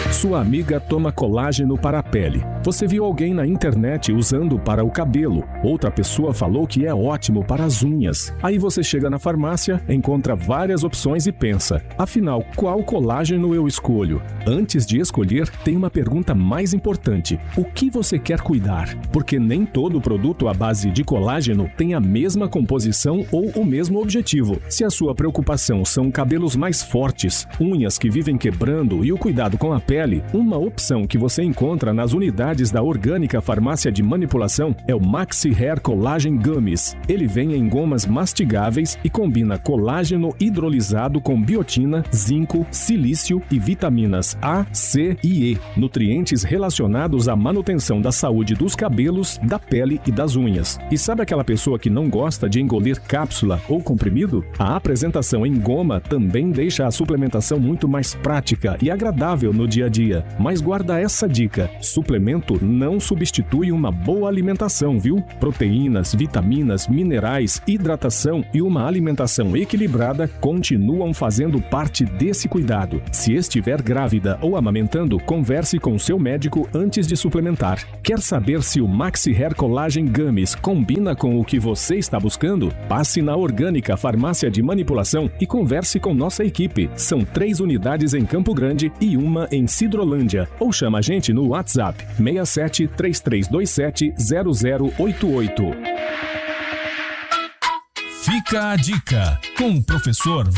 Sua amiga toma colágeno para a pele. Você viu alguém na internet usando para o cabelo. Outra pessoa falou que é ótimo para as unhas. Aí você chega na farmácia, encontra várias opções e pensa: afinal, qual colágeno eu escolho? Antes de escolher, tem uma pergunta mais importante: o que você quer cuidar? Porque nem todo produto à base de colágeno tem a mesma composição ou o mesmo objetivo. Se a sua preocupação são cabelos mais fortes, unhas que vivem quebrando e o cuidado com a pele, uma opção que você encontra nas unidades da Orgânica Farmácia de Manipulação é o Maxi Hair Collagen Gummies. Ele vem em gomas mastigáveis e combina colágeno hidrolisado com biotina, zinco, silício e vitaminas A, C e E, nutrientes relacionados à manutenção da saúde dos cabelos, da pele e das unhas. E sabe aquela pessoa que não gosta de engolir cápsula ou comprimido? A apresentação em goma também deixa a suplementação muito mais prática e agradável no dia a dia. Mas guarda essa dica: suplemento não substitui uma boa alimentação, viu? Proteínas, vitaminas, minerais, hidratação e uma alimentação equilibrada continuam fazendo parte desse cuidado. Se estiver grávida ou amamentando, converse com seu médico antes de suplementar. Quer saber se o Maxi Hair Collagen Gummies combina com o que você está buscando? Passe na Orgânica Farmácia de Manipulação e converse com nossa equipe. São 3 unidades em Campo Grande e uma em Sidrolândia. Ou chama a gente no WhatsApp 67 3327 0088. Fica a dica com o professor